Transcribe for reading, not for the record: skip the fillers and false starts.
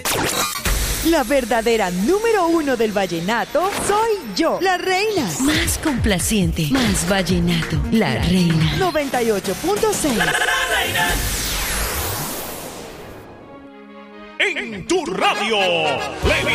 La verdadera número uno del vallenato soy yo, la reina. Más complaciente, más vallenato, la reina. 98.6. La reina. En tu radio, Levi